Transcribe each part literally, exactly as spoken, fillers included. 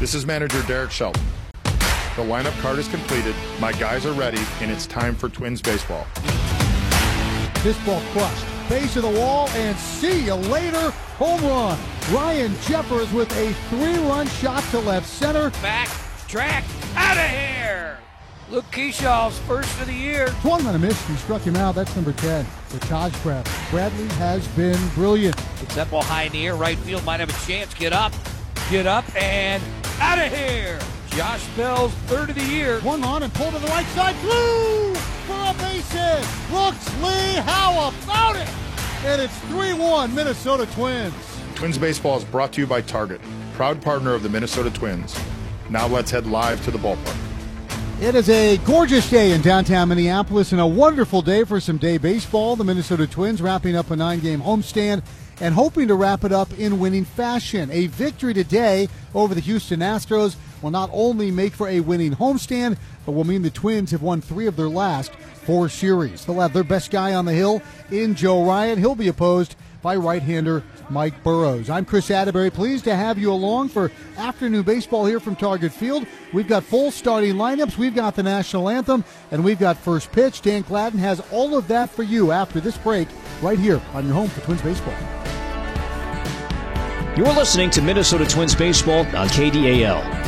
This is manager Derek Shelton. The lineup card is completed, my guys are ready, and it's time for Twins baseball. This ball crushed. Base of the wall, and see you later. Home run. Ryan Jeffers with a three-run shot to left center. Back, track, out of here. Luke Keeshaw's first of the year. Swung on a miss. He struck him out. That's number ten for Taj Bradley. Bradley has been brilliant. It's that ball high in the air. Right field might have a chance. Get up, get up, and out of here. Josh Bell's third of the year. Swung on and pulled to the right side. Blue for a base hit. Brooks Lee, how about it? And it's three one Minnesota Twins. Twins baseball is brought to you by Target, proud partner of the Minnesota Twins. Now let's head live to the ballpark. It is a gorgeous day in downtown Minneapolis and a wonderful day for some day baseball. The Minnesota Twins wrapping up a nine-game homestand and hoping to wrap it up in winning fashion. A victory today over the Houston Astros will not only make for a winning homestand, but will mean the Twins have won three of their last four series. They'll have their best guy on the hill in Joe Ryan. He'll be opposed by right-hander Mike Burrows. I'm Chris Atterbury. Pleased to have you along for afternoon baseball here from Target Field. We've got full starting lineups, we've got the national anthem, and we've got first pitch. Dan Gladden has all of that for you after this break right here on your home for Twins baseball. You're listening to Minnesota Twins baseball on K D A L.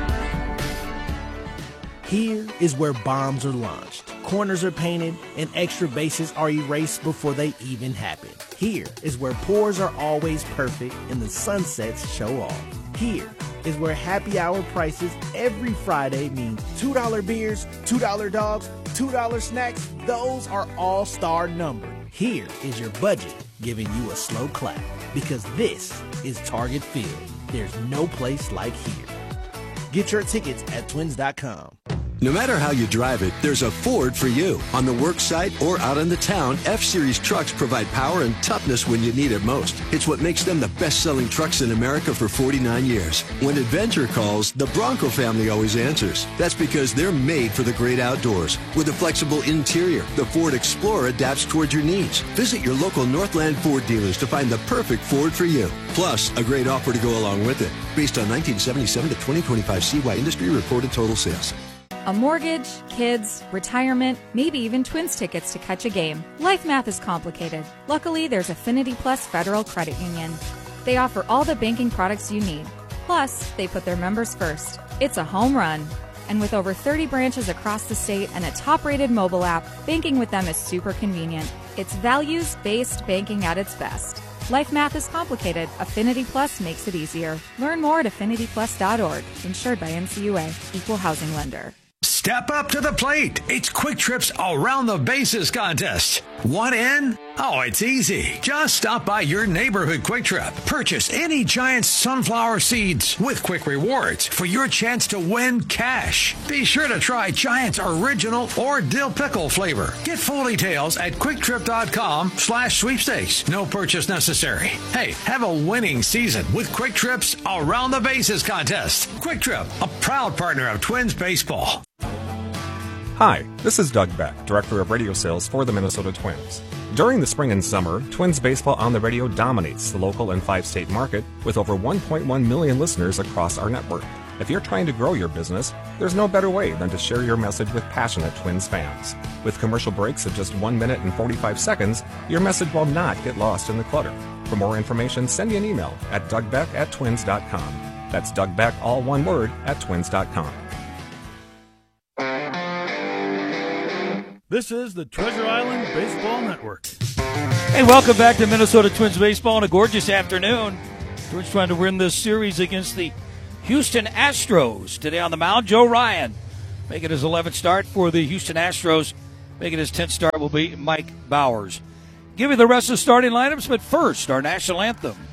Here is where bombs are launched, corners are painted, and extra bases are erased before they even happen. Here is where pours are always perfect and the sunsets show off. Here is where happy hour prices every Friday mean two dollar beers, two dollar dogs, two dollar snacks. Those are all-star numbered. Here is your budget giving you a slow clap, because this is Target Field. There's no place like here. Get your tickets at twins dot com. No matter how you drive it, there's a Ford for you. On the work site or out in the town, F-Series trucks provide power and toughness when you need it most. It's what makes them the best-selling trucks in America for forty-nine years. When adventure calls, the Bronco family always answers. That's because they're made for the great outdoors. With a flexible interior, the Ford Explorer adapts toward your needs. Visit your local Northland Ford dealers to find the perfect Ford for you. Plus, a great offer to go along with it. Based on nineteen seventy-seven to twenty twenty-five C Y industry reported total sales. A mortgage, kids, retirement, maybe even Twins tickets to catch a game. Life math is complicated. Luckily, there's Affinity Plus Federal Credit Union. They offer all the banking products you need. Plus, they put their members first. It's a home run. And with over thirty branches across the state and a top-rated mobile app, banking with them is super convenient. It's values-based banking at its best. Life math is complicated. Affinity Plus makes it easier. Learn more at affinity plus dot org. Insured by N C U A. Equal housing lender. Step up to the plate. It's Quick Trip's Around the Bases contest. Want in? Oh, it's easy. Just stop by your neighborhood Quick Trip. Purchase any Giant sunflower seeds with Quick Rewards for your chance to win cash. Be sure to try Giant's original or dill pickle flavor. Get full details at quick trip dot com slash sweepstakes. No purchase necessary. Hey, have a winning season with Quick Trip's Around the Bases contest. Quick Trip, a proud partner of Twins baseball. Hi, this is Doug Beck, Director of Radio Sales for the Minnesota Twins. During the spring and summer, Twins baseball on the radio dominates the local and five-state market with over one point one million listeners across our network. If you're trying to grow your business, there's no better way than to share your message with passionate Twins fans. With commercial breaks of just one minute and forty-five seconds, your message will not get lost in the clutter. For more information, send me an email at dougbeck at twins dot com. That's Doug Beck, all one word, at twins dot com. This is the Treasure Island Baseball Network. Hey, welcome back to Minnesota Twins baseball on a gorgeous afternoon. Twins trying to win this series against the Houston Astros. Today on the mound, Joe Ryan making his eleventh start for the Houston Astros. Making his tenth start will be Mike Bowers. Give you the rest of the starting lineups, but first, our national anthem.